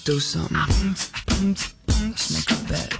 do something. Let's make a bet.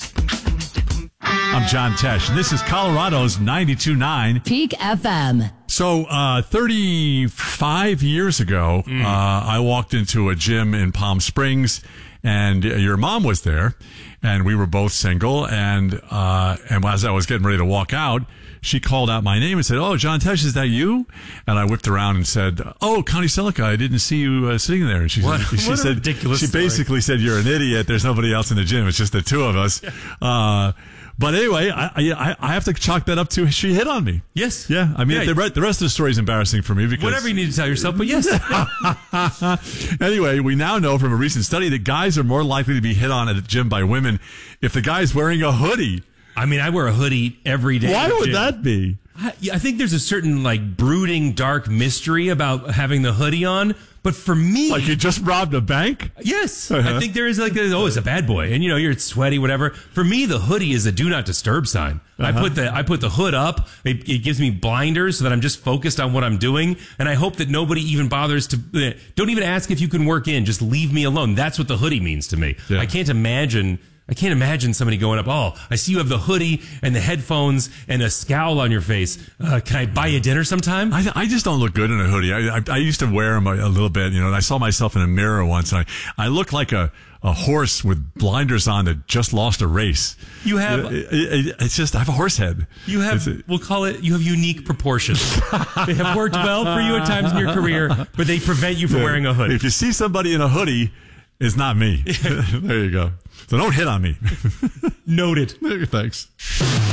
I'm John Tesh, and this is Colorado's 92.9 Peak FM. So, 35 years ago, I walked into a gym in Palm Springs, and your mom was there, and we were both single, and as I was getting ready to walk out, she called out my name and said, "Oh, John Tesh, is that you?" And I whipped around and said, "Oh, Connie Silica, I didn't see you sitting there." And she said, ridiculous she story. basically said, "You're an idiot. There's nobody else in the gym. It's just the two of us." But anyway, I have to chalk that up to she hit on me. Yes. Yeah. I mean, Yeah. the rest of the story is embarrassing for me because Whatever you need to tell yourself, but yes. Anyway, we now know from a recent study that guys are more likely to be hit on at a gym by women if the guy's wearing a hoodie. I mean, I wear a hoodie every day. Why at the would gym. that be? I think there's a certain brooding dark mystery about having the hoodie on. But for me, Like you just robbed a bank? yes, I think there is it's a bad boy, and you're sweaty, whatever. For me, the hoodie is a do not disturb sign. I put the hood up. It gives me blinders so that I'm just focused on what I'm doing, and I hope that nobody even bothers to. Don't even ask if you can work in. Just leave me alone. That's what the hoodie means to me. Yeah. I can't imagine somebody going up, "Oh, I see you have the hoodie and the headphones and a scowl on your face. Can I buy you dinner sometime?" I just don't look good in a hoodie. I used to wear them a little bit, and I saw myself in a mirror once, and I look like a horse with blinders on that just lost a race. You have, It's just, I have a horse head. we'll call it, you have unique proportions. They have worked well for you at times in your career, but they prevent you from wearing a hoodie. If you see somebody in a hoodie, it's not me. There you go. So don't hit on me. Noted. Thanks.